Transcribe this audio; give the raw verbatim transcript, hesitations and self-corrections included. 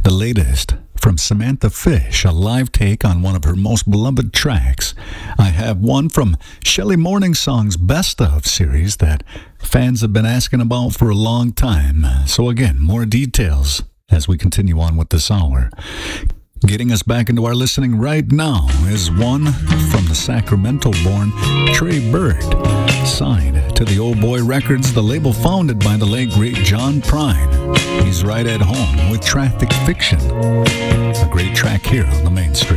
the latest from Samantha Fish, a live take on one of her most beloved tracks. I have one from Shelley Morningsong's Best Of series that fans have been asking about for a long time. So again, more details as we continue on with this hour. Getting us back into our listening right now is one from the Sacramento-born Trey Bird, signed to the Old Boy Records, the label founded by the late great John Prine. He's right at home with Traffic Fiction, a great track here on the Mainstream.